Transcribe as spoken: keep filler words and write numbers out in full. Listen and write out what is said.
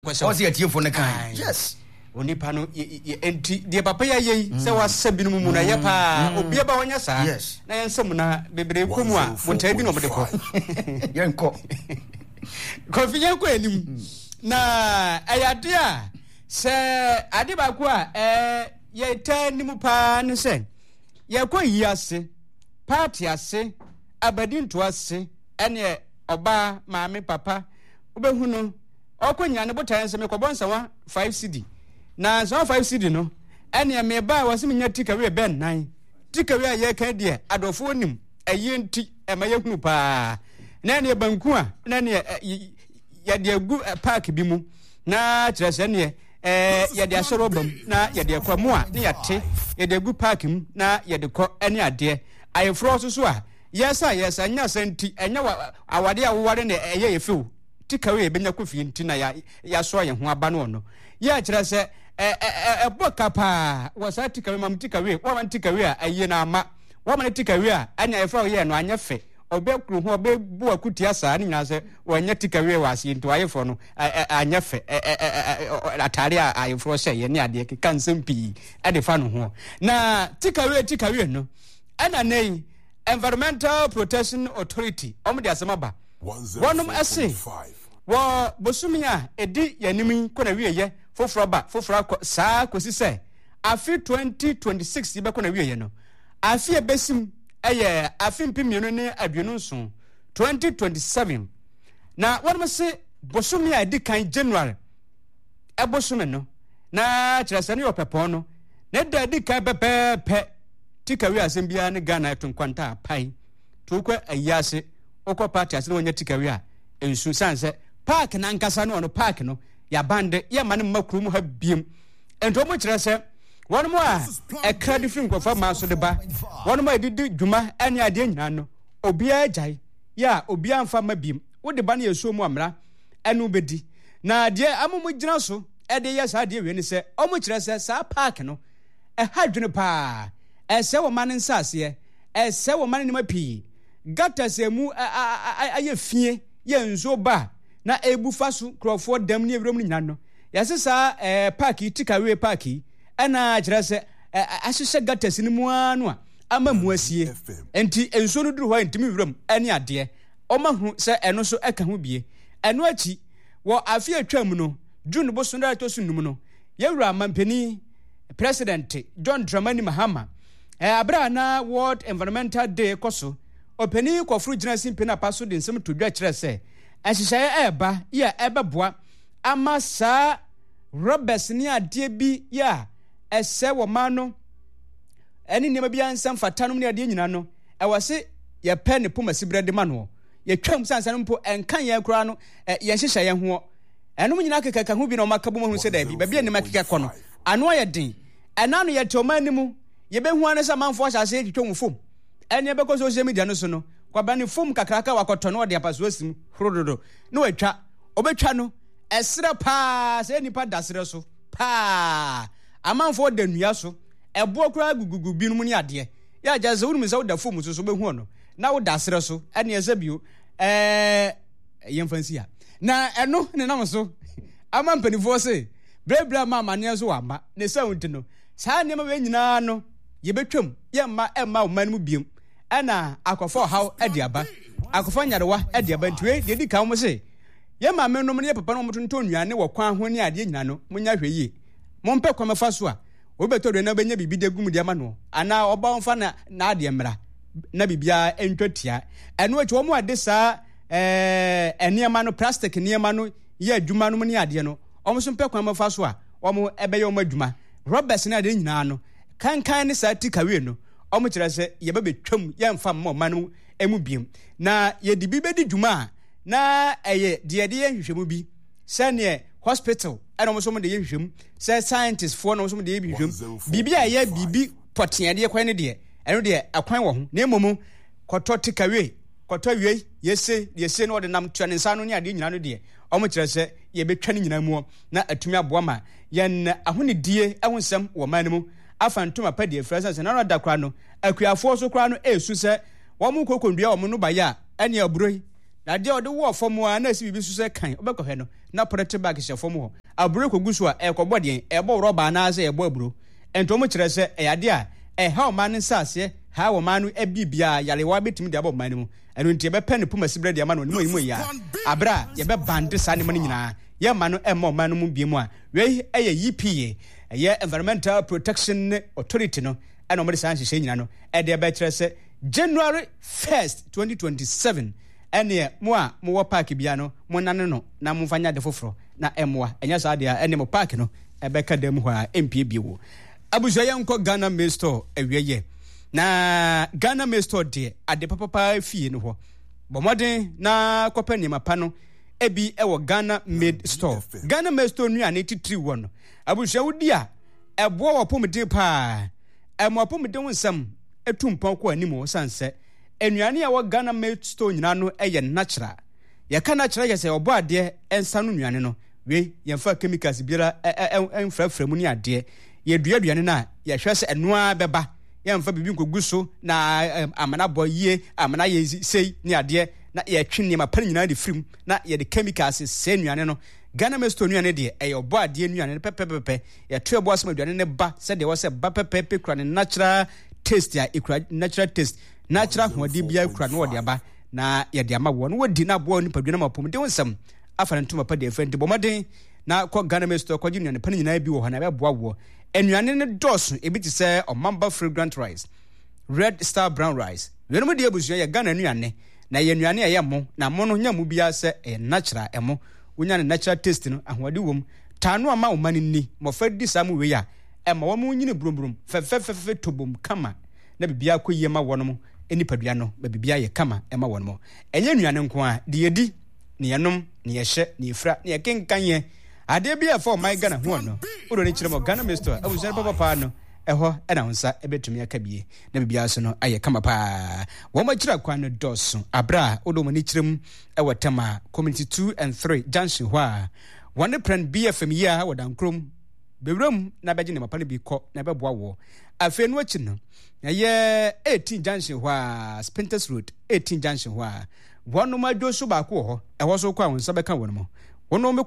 What's your tear for the kind? Yes. Only pano enti de papa ya ye se wa sabinu mu na ye pa obi aba wonya sa na ye nsem na bebre ko mu a wonta bi no mde ko yenko kofi yenko enim na ayade a se ade ba ko a eh ye tanim pa ne se ye ko yi ase party ase abadin to ase ene oba maame papa obehu no okonya ne botan se me ko bonsa wa five cedi na so five cedi no ene me ba wo se me nya tika we ben nan tika we aye kan de adofo onim aye nti e ma yehunu pa na ne banku a na ne ya de agu park bi mu na kire se ne eh ya de asoro bam na ya de kwa mu a ne ya te ya de agu park mu na ya de ko ene ade aye fro so so a yesa yesa nya senti enya awade a woware ne eye yefu tika we benya kofi nti na ya ya so ye ho aba no no ya kire se eh eh boka pa wasa tika we mam tika we wa tika we a aye na ama wa man tika we a anya yefa ye no anya fe obekru ho obebu akuti asa ni nya se wanya tika we wa asi nti ayefo no anya fe atare a ayefo se ye ni ade ke kansem pi ade fa no ho na tika we tika we no ana nei Environmental Protection Authority omo de asema ba wonum ase wo bosumia edi yanimi ko na wieye foforo ba foforo saa kosi se afi twenty twenty-six be ko na wieye no afi ebesim eye afi mpimienu ne aduonu nso twenty twenty-seven na wonum se bosumia edi kan January e bosume no na kirase ne opepon no ne da edi kan pepepe tika we asem bia ne Ghana tonkwanta pai to kwa ayase okọ party ase wonya tika we a ensu sanse park na nkasa no no park no ya bande ya mane makuru mu ha biem ento mo kire se wonu mo a e kradi fi nkofa ma so de ba wonu mo edidi dwuma ane ade nyina no obia agyae ya obia mfa ma biem wo de ba na yeso mu amra anu bedi na de amumu gina so e de yesa de we ni se o mo kire se sa park no e ha dwene pa ese wo man nsase ese wo man ni mapi gata semu aye fie ye nzo ba na ebufa so krofo dam ni ewrum ni nyano yasesa eh park tika we park ana kire se ahihye gata sinimu anu a ama muasie enti enso no duru ho ntimi wrum ani ade omahu se eno so eka ho bie eno achi wo afi atwam no June bo so na to sunum no yewura mampani President John Dramani Mahama eh abra na World Environmental Day koso openi kwofru gina simpe na paso de nsem to dwa kire se ahihye eba ya ebeboa ama sa Roberts ni ade bi ya ese wo ma no eni nema bi ansam fatanum ni ade nyina no e wose ye pe ne poma sibrede ma no ye twam sansan mpo enkan ye kura no ye hihye ye ho enum nyina kekaka ho bi na o makabu mo hu se da bi ba bi ne makeka ko no ano ye den enano ye tomanimu ye behu ane sa manfo asase twetwom fom ene be ko social media no so no kwaba ne fom kakraka wakoto no de apaso asim hrododo no atwa obetwa no esre pa se nipa dasre so pa amanfo da nua so ebo kura gugugu binum ni ade ya jaze wonu se woda fom so so behu no na woda dasre so ene ese bio eh yemfansia na eno ne nam so amampanifo se brebra mama ne so wama ne sawunti no saa ne ma we nyina no ye betwam ye ma emma oman mu biem ana akofo haw adiaba akofo nyarewa adiaba ntwe de di kan mo se ye ma menom ne papa no motonto nnuane wo kwan ho ne ade nyina no munya hweye mo mpe kwa mefa so a wo beto de na benya bibide gum de ma no ana oba mfa na na ade mra na bibia entwatia eno echi wo mo ade saa eh eniema no plastic niema no ye adwuma no ne ade no omo so mpe kwa mefa so a omo ebeye omo adwuma Roberts na de nyina no kankan ne sa tika we no omo kire se ye ba betwam ye mfa mo man emu biem na ye di bi bedi dwuma na eye de de ye hwehwemu bi se ne hospital ana mo so mo de ye hwehwem se scientist for no so mo de ye hwehwem bibi a ye bibi potiade kwan ne de eno de akwan wo ho na emomu koto tika we koto we yese yese no de nam tuane nsa no ne ade nyina no de omo kire se ye betwa ne nyina mu na atumi aboa ma yen ahone die ehonsem wo man mu afantoma pa die frasa se na no da kwa no akuafo so kwa no esu se wo mu kokondua wo no ba ya ene aburoi na de ode wo fom a na si bibi so se kan obekɔhɛ no na prete bag hye fom ho aburo kogu so a ekɔbɔ de ɛbɔ roba na ase ɛbɔ aburo ento mo kyerɛ sɛ ɛyade a ɛha o man nsase ha o man no abibia yarewa betimi de abɔ man mu ɛno nti ɛbɛpɛ ne puma sibre de ama no nimu ya abra yɛbɛ bande sa ne mo nyinaa yɛ ma no ɛma o man no mu bie mu a we ɛyɛ E P A ɛyɛ Environmental Protection Authority no ɛna mo de san hyehyɛ nyina no ɛde ɛbɛkyerɛ sɛ January first twenty twenty-seven ɛne mo a mo wɔ park bia no mo nane no na mo fanya de foforo na ɛmoa ɛnya saa de a ɛne mo park no ɛbɛka dam hɔ a M P A bi wo abuzo yɛ nkɔ Ghana Mail Store awieye na Ghana Mail Store de ade papapa fie no hɔ bomɔden na kɔpɛ nima pa no ebi ɛwɔ Ghana Mail Store Ghana Mail Store nua ne titiri wɔ no abuzo wudi a ɛboɔ wɔ pomde pa ɛmo pomde wonsam etumpɔn kɔ animo sanse enuane a wɔ Ghana Mail Store nyina no ɛyɛ natural yɛka natural yɛ sɛ ɔbɔ ade ɛnsa no nuane no we yɛmfa chemicals biara ɛmfrafra mu ne ade yɛdua duane na yɛhwɛ sɛ ɛnoa bɛba yɛmfa bibi nkogu so na amana bɔ yie amana yɛ sei ne ade na yɛtwe ne ma pa nyina de frim na yɛde chemicals sɛ nuane no Ghana Mail Store nuane de ɛyɛ ɔbɔ ade nuane pɛpɛpɛpɛ yɛto ɛbɔ asɛm aduane ne ba sɛ de wɔ sɛ ba pɛpɛpɛ kura ne natural taste ya ikura natural taste natural hodi bia kura no de aba na ye de ama wo no wodi na bo nipa dwena mapom de wonsam afa ne ntoma pa de afenti bomaden na kɔ Ghana Mail Store kɔ ginuane pa nyina bi wo hɔ na be boa wo enuane ne dɔso ebi ti sɛ omamba fragrant rice red star brown rice we no de abusu ye Ghana nuane na ye nuane ye mo na mo no nya mu bia sɛ e natural emo wonya ne natural taste no ahode wom tano ama wo mani ni mo fa di samu we ya ɛma wɔn mu nyine brumbrum fɛfɛfɛfɛ tobom kama na bibia kɔ yema wɔn mu enipadua no ba bibia yɛ kama ɛma wɔn mu ɛnyɛ nuane nko a de yedi ne yanom ne yɛhyɛ ne yɛfra ne yɛkenkan yɛ ade bia fa ɔman Ghana ho no odo ne kyerɛ mo Ghana Mail Store abusua papa pa no ɛhɔ ɛna honsa ɛbɛtumi aka bie na bibia so no ayɛ kama pa wɔn ma kyerɛ kwan no dɔso abra odo mo ne kyerɛm ɛwɔ tema community two and three junction hɔ a wɔn plan B F M yi a wɔ dankrom bewram na bɛgye ne mapa no bi kɔ na bɛboa wo afei no akyi no ɛyɛ eighteen junction hɔ a Spinters Road eighteen junction hɔ a wɔn no ma dwo so baako wɔ hɔ ɛwɔ so kɔ a wɔn nsa bɛka wɔn mo wɔn no